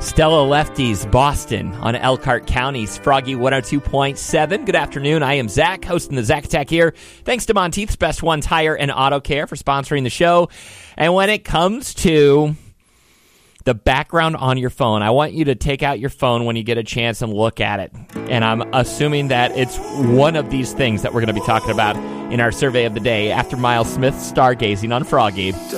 Stella Lefties, Boston on Elkhart County's Froggy 102.7. Good afternoon. I am Zach, hosting the Zach Attack here. Thanks to Monteith's Best One Tire and Auto Care for sponsoring the show. And when it comes to the background on your phone, I want you to take out your phone when you get a chance and look at it. And I'm assuming that it's one of these things that we're going to be talking about in our survey of the day after Miles Smith's stargazing on Froggy.